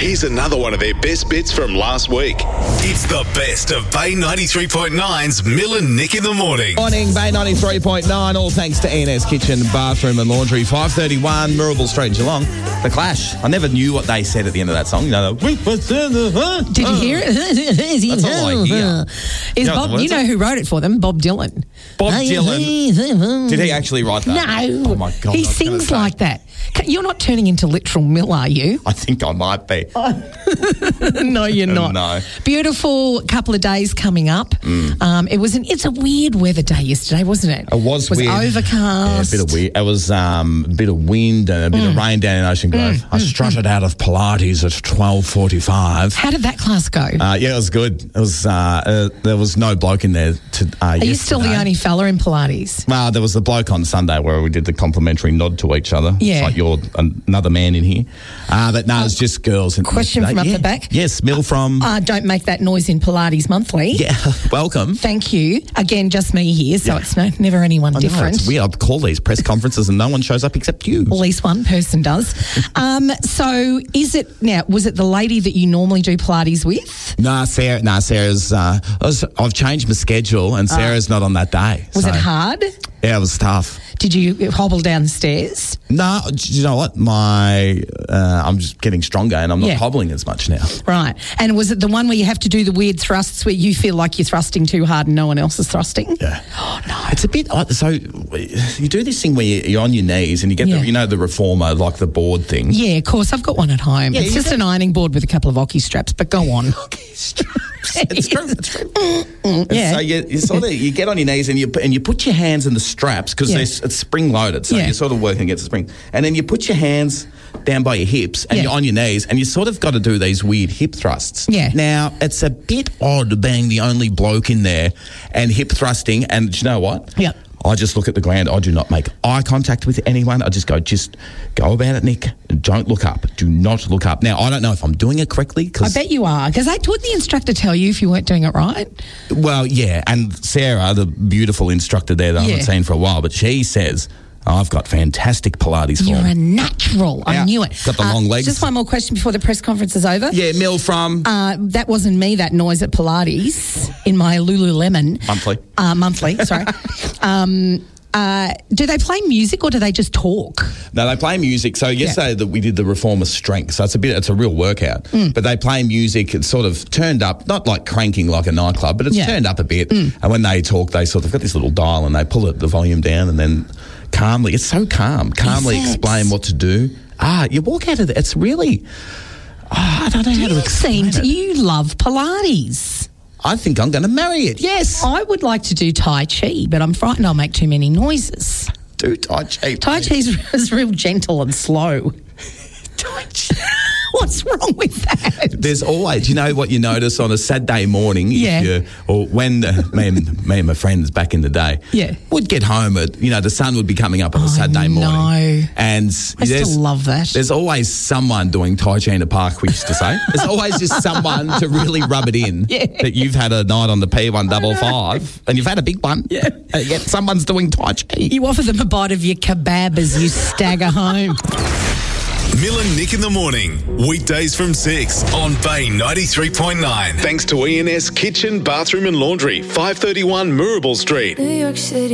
Here's another one of their best bits from last week. It's the best of Bay 93.9's Mill and Nick in the morning. Morning, Bay 93.9, all thanks to E&S Kitchen, Bathroom and Laundry, 531 Mirrable Street, Geelong. The Clash. I never knew what they said at the end of that song. You know, Did you hear it? That's all I hear. Is Bob, you know who wrote it for them? Bob Dylan. Bob Dylan. Did he actually write that? No. Oh, my God. He sings like that. You're not turning into literal Mill, are you? I think I might be. No, you're not. No. Beautiful couple of days coming up. It's a weird weather day yesterday, wasn't it? It was weird. Overcast. Yeah, a bit of weird. It was a bit of wind and a bit of rain down in Ocean Grove. I strutted out of Pilates at 12:45. How did that class go? Yeah, it was good. It was there was no bloke in there. Are you still the only fella in Pilates? Well, there was the bloke on Sunday where we did the complimentary nod to each other. Yeah. It's like you're another man in here. But no, it's just girls. Question from up the back. Yes, Mill from... Don't make that noise in Pilates Monthly. Yeah, welcome. Thank you. Again, just me here, so it's never anyone different. It's weird. I call these press conferences and no one shows up except you. At least one person does. So was it the lady that you normally do Pilates with? Sarah's... I've changed my schedule and Sarah's not on that day. Was it hard? Yeah, it was tough. Did you hobble downstairs? No, you know what? I'm just getting stronger and I'm not hobbling as much now. Right. And was it the one where you have to do the weird thrusts where you feel like you're thrusting too hard and no one else is thrusting? Yeah. Oh, no. It's a bit... So you do this thing where you're on your knees and you get the reformer, like the board thing. Yeah, of course. I've got one at home. Yeah, it's just an ironing board with a couple of Oki straps, but go on. It's true. It's true. Yeah. So you get on your knees and you put your hands in the straps because it's spring loaded. So you're sort of working against the spring, and then you put your hands down by your hips and you're on your knees and you sort of got to do these weird hip thrusts. Yeah. Now it's a bit odd being the only bloke in there and hip thrusting. And do you know what? Yeah. I just look at the ground. I do not make eye contact with anyone. I just go about it, Nick. Don't look up. Do not look up. Now, I don't know if I'm doing it correctly. I bet you are, because would the instructor tell you if you weren't doing it right? Well, yeah, and Sarah, the beautiful instructor there that I haven't seen for a while, but she says... I've got fantastic Pilates form. You're a natural. I knew it. Got the long legs. Just one more question before the press conference is over. Yeah, Mill from... that wasn't me, that noise at Pilates in my Lululemon. Monthly, sorry. Do they play music or do they just talk? No, they play music. So yesterday that we did the Reformer Strength. So it's a real workout. But they play music. It's sort of turned up, not like cranking like a nightclub, but it's turned up a bit. And when they talk, they sort of got this little dial and they pull the volume down and then calmly, it's so calmly explain what to do. You walk out of there. It's really, I don't know how to explain it. You love Pilates. I think I'm going to marry it, yes. I would like to do Tai Chi, but I'm frightened I'll make too many noises. Do Tai Chi. Tai Chi is real gentle and slow. Tai Chi. What's wrong with that? There's always, you know what you notice on a Saturday morning, or when me and my friends back in the day would get home the sun would be coming up on a Saturday morning. And I still love that. There's always someone doing Tai Chi in a park, we used to say. There's always just someone to really rub it in that you've had a night on the P155 and you've had a big one. Yeah. Yet someone's doing Tai Chi. You offer them a bite of your kebab as you stagger home. Mill and Nick in the morning, weekdays from 6 on Bay 93.9. Thanks to E&S Kitchen, Bathroom and Laundry, 531 Mirrable Street. New York City.